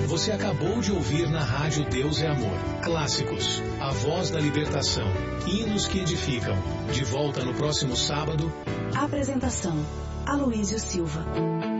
Você acabou de ouvir na Rádio Deus é Amor. Clássicos, a voz da libertação, hinos que edificam. De volta no próximo sábado. Apresentação: Aloísio Silva.